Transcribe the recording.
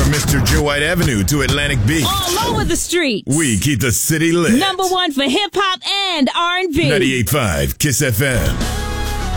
Mr. Joe White Avenue to Atlantic Beach. All over the streets. We keep the city lit. Number one for hip hop and R&B. 98.5 Kiss FM.